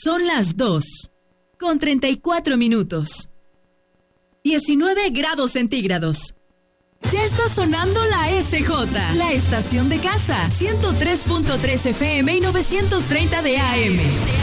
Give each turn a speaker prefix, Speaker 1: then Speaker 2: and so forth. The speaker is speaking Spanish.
Speaker 1: Son las 2:34. 19 grados centígrados. Ya está sonando la SJ, la estación de casa, 103.3 FM y 930 de AM.